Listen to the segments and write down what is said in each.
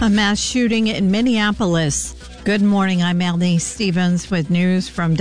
A mass shooting in Minneapolis. Good morning, I'm Melanie Stevens with news from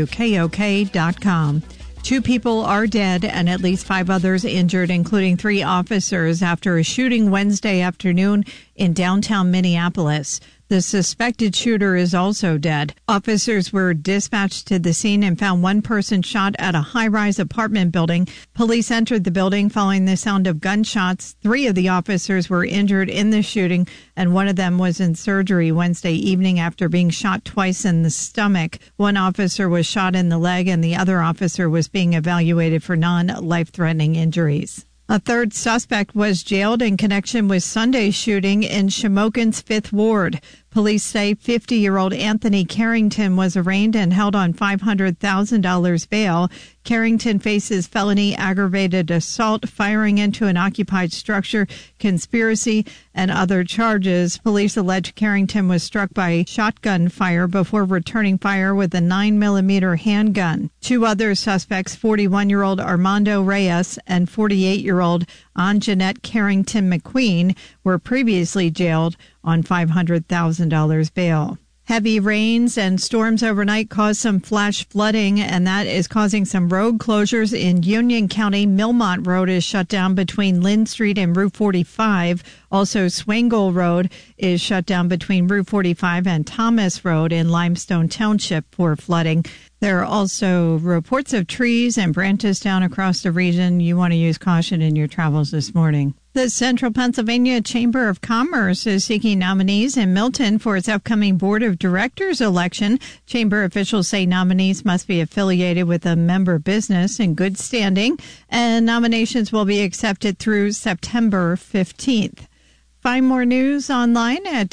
WKOK.com. 2 people are dead and at least 5 others injured, including 3 officers, after a shooting Wednesday afternoon in downtown Minneapolis. The suspected shooter is also dead. Officers were dispatched to the scene and found one person shot at a high-rise apartment building. Police entered the building following the sound of gunshots. 3 of the officers were injured in the shooting, and one of them was in surgery Wednesday evening after being shot twice in the stomach. One officer was shot in the leg, and the other officer was being evaluated for non-life-threatening injuries. A 3rd suspect was jailed in connection with Sunday's shooting in Shamokin's 5th Ward. Police say 50-year-old Anthony Carrington was arraigned and held on $500,000 bail. Carrington faces felony aggravated assault, firing into an occupied structure, conspiracy, and other charges. Police allege Carrington was struck by shotgun fire before returning fire with a 9mm handgun. 2 other suspects, 41-year-old Armando Reyes and 48-year-old Anjanette Carrington McQueen, were previously jailed on $500,000 bail. Heavy rains and storms overnight caused some flash flooding, and that is causing some road closures in Union County. Millmont Road is shut down between Lynn Street and Route 45. Also, Swingle Road is shut down between Route 45 and Thomas Road in Limestone Township for flooding. There are also reports of trees and branches down across the region. You want to use caution in your travels this morning. The Central Pennsylvania Chamber of Commerce is seeking nominees in Milton for its upcoming Board of Directors election. Chamber officials say nominees must be affiliated with a member business in good standing, and nominations will be accepted through September 15th. Find more news online at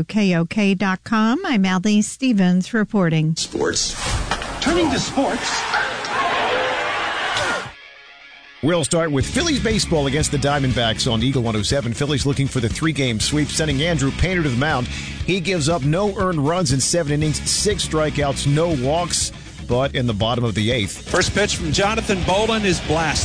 WKOK.com. I'm Melanie Stevens reporting. Sports. Turning to sports. We'll start with Phillies baseball against the Diamondbacks on Eagle 107. Phillies looking for the 3-game sweep, sending Andrew Painter to the mound. He gives up no earned runs in 7 innings, 6 strikeouts, no walks, but in the bottom of the 8th. First pitch from Jonathan Bolin is blasted.